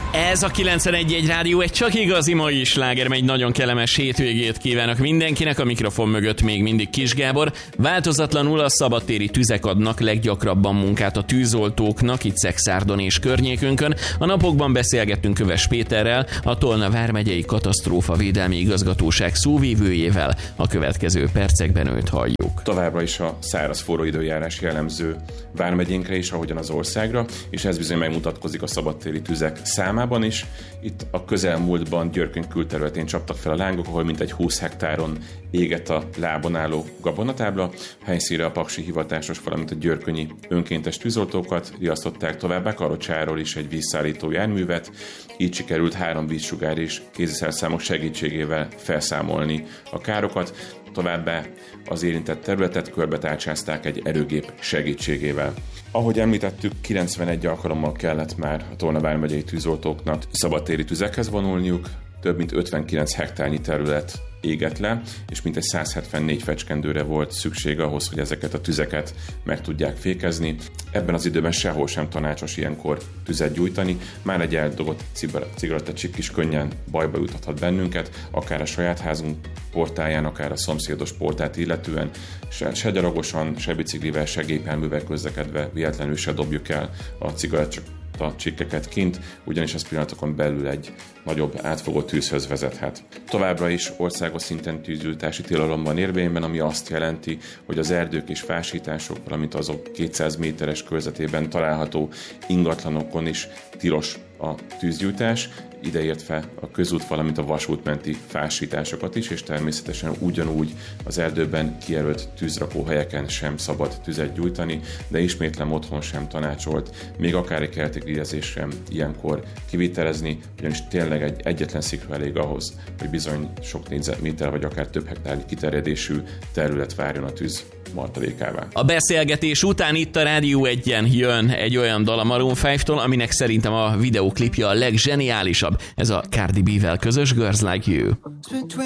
Ez a 91.1 Rádió egy csak igazi mai sláger, egy nagyon kellemes hétvégét kívánok mindenkinek, a mikrofon mögött még mindig Kis Gábor. Változatlanul a szabadtéri tüzek adnak leggyakrabban munkát a tűzoltóknak itt Szexárdon és környékünkön. A napokban beszélgettünk Köves Péterrel, a Tolna vármegyei katasztrófavédelmi igazgatóság szóvivőjével. A következő percekben őt halljuk. Továbbra is a száraz forró időjárás jellemző vármegyénkre is, ahogyan az országra, és ez bizony megmutatkozik a szabadtéri tüzek számában is. Itt a közelmúltban Györköny külterületén csaptak fel a lángok, ahol mintegy 20 hektáron égett a lábon álló gabonatábla. Helyszínre a paksi hivatásos, valamint a györkönyi önkéntes tűzoltókat riasztották, továbbá Karocsáról is egy vízszállító járművet. Így sikerült 3 vízsugár és kéziszerszámok segítségével felszámolni a károkat. Továbbá az érintett területet körbetárcsázták egy erőgép segítségével. Ahogy említettük, 91 alkalommal kellett már a Tolna vármegyei tűzoltóknak szabadtéri tüzekhez vonulniuk, több mint 59 hektárnyi terület égett le, és mintegy 174 fecskendőre volt szükség ahhoz, hogy ezeket a tüzeket meg tudják fékezni. Ebben az időben sehol sem tanácsos ilyenkor tüzet gyújtani, már egy eldobott cigarettacsik is könnyen bajba jutathat bennünket, akár a saját házunk portáján, akár a szomszédos portát illetően, se gyalogosan, se biciklivel, se gépjárművel közlekedve véletlenül se dobjuk el a cigarettacsikkeket kint, ugyanis az pillanatokon belül egy nagyobb átfogó tűzhöz vezethet. Továbbra is országos szinten tűzgyújtási tilalom van érvényben, ami azt jelenti, hogy az erdők és fásítások, valamint azok 200 méteres körzetében található ingatlanokon is tilos a tűzgyújtás, ideértve a közút, valamint a vasútmenti fásításokat is, és természetesen ugyanúgy az erdőben kijelölt tűzrakóhelyeken sem szabad tüzet gyújtani, de ismétlem otthon sem tanácsolt, még akár egy kerti grillezés sem ilyenkor kivitelezni, ugyanis tényleg egyetlen szikra elég ahhoz, hogy bizony sok négyzetméter vagy akár több hektárnyi kiterjedésű terület várjon a tűz martalékává. A beszélgetés után itt a Rádió 1-en jön egy olyan dal a Maroon 5-től, aminek szerintem a videóklipje a legzseniálisabb. Ez a Cardi B-vel közös Girls Like You.